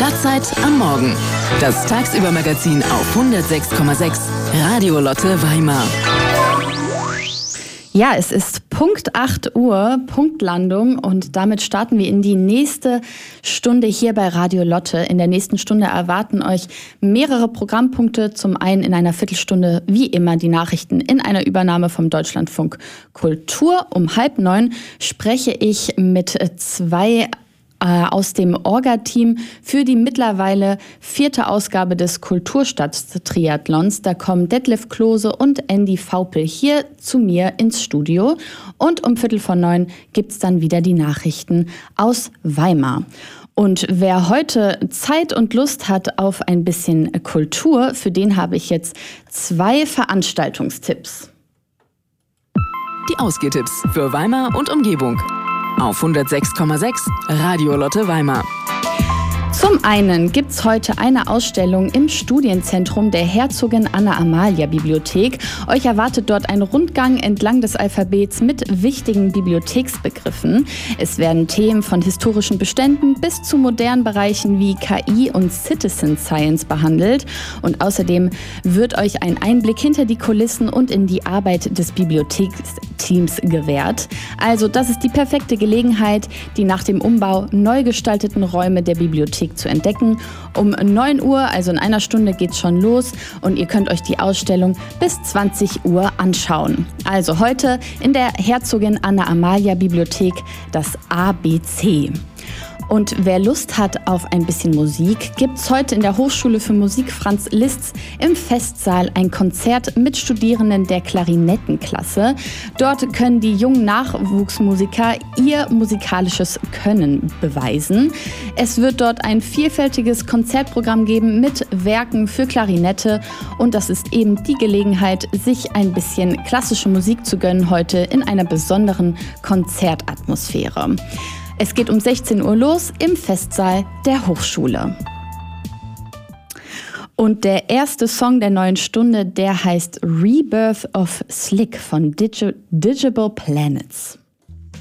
Stadtzeit am Morgen. Das Tagsüber-Magazin auf 106,6 Radio Lotte Weimar. Ja, es ist Punkt 8 Uhr, Punktlandung, und damit starten wir in die nächste Stunde hier bei Radio Lotte. In der nächsten Stunde erwarten euch mehrere Programmpunkte. Zum einen in einer Viertelstunde wie immer die Nachrichten in einer Übernahme vom Deutschlandfunk Kultur. Um 8:30 spreche ich mit zwei aus dem Orga-Team für die mittlerweile 4. Ausgabe des Kulturstadt-Triathlons. Da kommen Detlef Klose und Andy Vaupel hier zu mir ins Studio. Und um 8:45 gibt's dann wieder die Nachrichten aus Weimar. Und wer heute Zeit und Lust hat auf ein bisschen Kultur, für den habe ich jetzt 2 Veranstaltungstipps. Die Ausgehtipps für Weimar und Umgebung. Auf 106,6 Radio Lotte Weimar. Zum einen gibt's heute eine Ausstellung im Studienzentrum der Herzogin Anna-Amalia-Bibliothek. Euch erwartet dort ein Rundgang entlang des Alphabets mit wichtigen Bibliotheksbegriffen. Es werden Themen von historischen Beständen bis zu modernen Bereichen wie KI und Citizen Science behandelt. Und außerdem wird euch ein Einblick hinter die Kulissen und in die Arbeit des Bibliotheksteams gewährt. Also das ist die perfekte Gelegenheit, die nach dem Umbau neu gestalteten Räume der Bibliothek zu entdecken. Um 9 Uhr, also in einer Stunde, geht's schon los und ihr könnt euch die Ausstellung bis 20 Uhr anschauen. Also heute in der Herzogin Anna-Amalia-Bibliothek das ABC. Und wer Lust hat auf ein bisschen Musik, gibt's heute in der Hochschule für Musik Franz Liszt im Festsaal ein Konzert mit Studierenden der Klarinettenklasse. Dort können die jungen Nachwuchsmusiker ihr musikalisches Können beweisen. Es wird dort ein vielfältiges Konzertprogramm geben mit Werken für Klarinette. Und das ist eben die Gelegenheit, sich ein bisschen klassische Musik zu gönnen heute in einer besonderen Konzertatmosphäre. Es geht um 16 Uhr los im Festsaal der Hochschule. Und der erste Song der neuen Stunde, der heißt Rebirth of Slick von Digital Planets.